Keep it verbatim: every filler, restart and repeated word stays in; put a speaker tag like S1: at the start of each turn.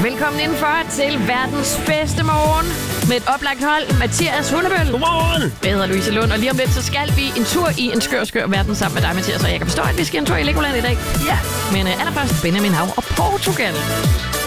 S1: Velkommen indenfor til verdens bedste morgen med et oplagt hold. Mathias Hundebøl.
S2: Godmorgen.
S1: Jeg hedder Louise Lund, og lige om lidt, så skal vi en tur i en skør, skør verden sammen med dig, Mathias. Og jeg kan forstå, at vi skal en tur i Legoland i dag.
S2: Ja.
S1: Men uh, allerførst Benjamin Hav og Portugal.